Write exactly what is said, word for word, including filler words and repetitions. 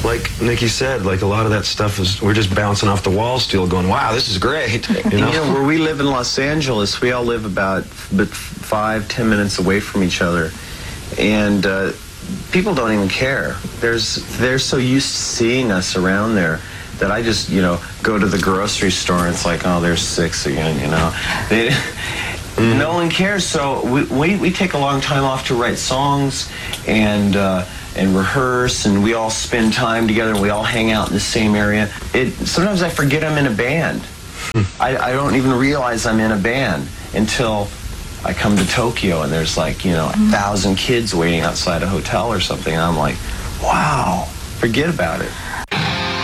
like Nikki said, like a lot of that stuff is, we're just bouncing off the walls still going, wow, this is great. You know, and, you know where we live in Los Angeles, we all live about five, ten minutes away from each other. And uh, people don't even care. There's, they're so used to seeing us around there that I just, you know, go to the grocery store and it's like, oh, there's six again, you know. They, mm-hmm. No one cares. So we, we, we take a long time off to write songs and uh, and rehearse, and we all spend time together, and we all hang out in the same area. It sometimes I forget I'm in a band. I, I don't even realize I'm in a band until I come to Tokyo and there's like, you know, a thousand kids waiting outside a hotel or something. And I'm like, wow, forget about it.